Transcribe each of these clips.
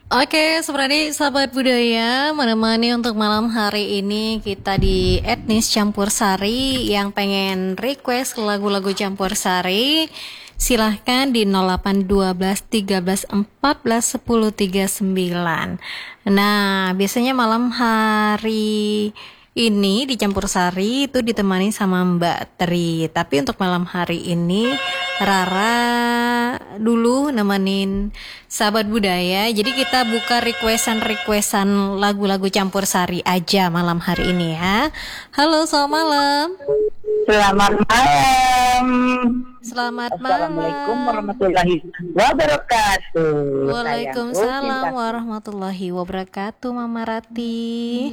Oke, seperti sahabat budaya menemani untuk malam hari ini kita di Etnis Campur Sari. Yang pengen request lagu-lagu campur sari silahkan di 0812 13 14 10 39. Nah, biasanya malam hari ini di Campur Sari itu ditemani sama Mbak Tri. Tapi untuk malam hari ini Rara dulu nemenin sahabat budaya. Jadi kita buka requestan lagu-lagu campur sari aja malam hari ini ya. Halo, selamat malam. Selamat malam. Selamat Assalamualaikum malam. warahmatullahi wabarakatuh. Waalaikumsalam warahmatullahi wabarakatuh, Mama Rati.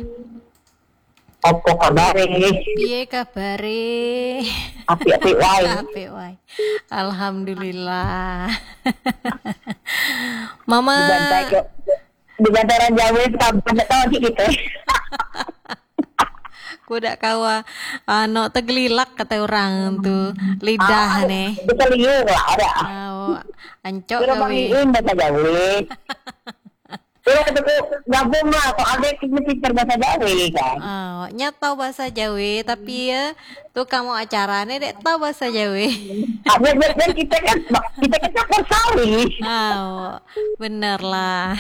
Apa kabar? Piye kabare? Api-api wae. Apik wae. Alhamdulillah. Mama Di bantaran Jawa tambah tahun gitu. kuda kawa tegelilak kata orang tuh lidah nih. Kita liur lah ada. Oh, ancok Kita gawe. mangiin bahasa Jawa. Kita itu gabung lah kok ada pinter bahasa Jawa kan. Oh, nyata bahasa Jawa tapi ya tuh kamu acaranya dek tahu bahasa Jawa. Dan kita kan campur sari. Oh, bener lah.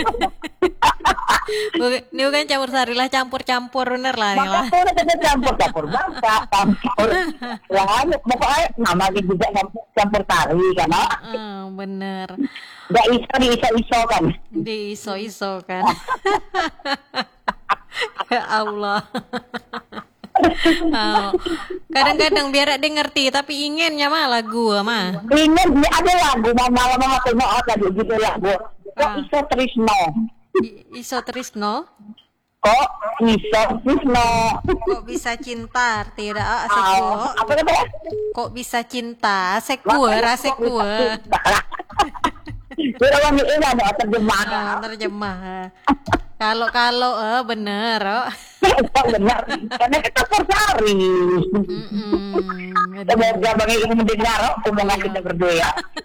Ini bukan campur sari lah, campur-campur bener lah nih lah. Makanya kita campur bangsa, campur lalu pokoknya nama juga campur sari kan. Oh, bener. Gak iso kan. Di iso-iso kan. Ya Allah. Oh, kadang-kadang biar dia ngerti tapi inginnya mah lagu mah. Ingat ada lagu malam aku mau tadi gitu lagu. Kok iso Trisno? Iso Trisno? Kok iso Trisno? Kok bisa cinta? Tidak aseku. Apa namanya? Kok bisa cinta? Aseku, raseku. Kira orang ini ada terjemah. Terjemah. Kalau bener, oh. Benar, karena kita persari. Semoga Bang Iing mendengar omongan kita berdua.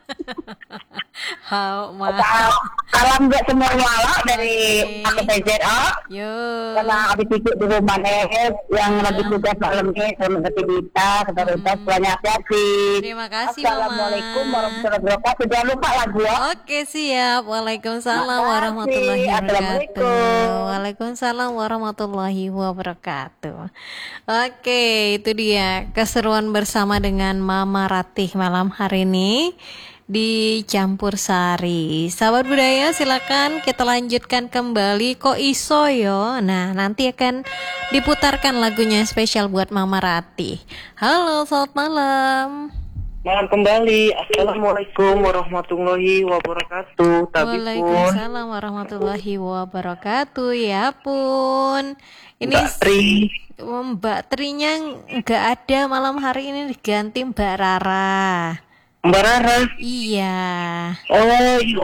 Hau, Salam buat semua wala dari aku PZA. Yo. Karena habis itu di rumah yang lagi tugas malam ini sama aktivitas, semuanya hati-hati. Terima kasih, Mama. Assalamualaikum warahmatullahi wabarakatuh. Jangan lupa lagu ya. Oke, siap. Waalaikumsalam Makasih. warahmatullahi wabarakatuh. Assalamualaikum. Waalaikumsalam warahmatullahi wabarakatuh. Oke, itu dia keseruan bersama dengan Mama Ratih malam hari ini di Campur Sari. Sahabat budaya, silakan kita lanjutkan kembali. Kok iso yo? Nah, nanti akan diputarkan lagunya spesial buat Mama Ratih. Halo, selamat malam. Malam kembali. Assalamualaikum warahmatullahi wabarakatuh. Waalaikumsalam warahmatullahi wabarakatuh. Ya pun. Ini Mbak Tri. Mbak Trinya nggak ada malam hari ini, diganti Mbak Rara. Mbak Rara. Iya. Oh,